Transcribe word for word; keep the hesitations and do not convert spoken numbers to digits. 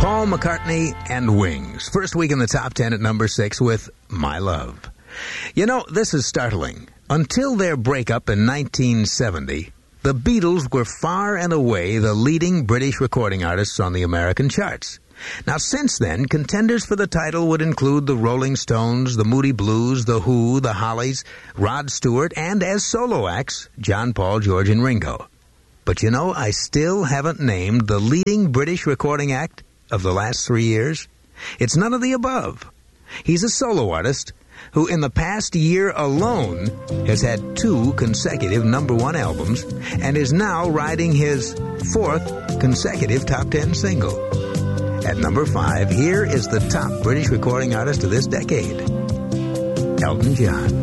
Paul McCartney and Wings. First week in the top ten at number six with My Love. You know, this is startling. Until their breakup in nineteen seventy, the Beatles were far and away the leading British recording artists on the American charts. Now, since then, contenders for the title would include the Rolling Stones, the Moody Blues, the Who, the Hollies, Rod Stewart, and as solo acts, John, Paul, George, and Ringo. But you know, I still haven't named the leading British recording act of the last three years. It's none of the above. He's a solo artist who in the past year alone has had two consecutive number one albums and is now riding his fourth consecutive top ten single. At number five, here is the top British recording artist of this decade, Elton John.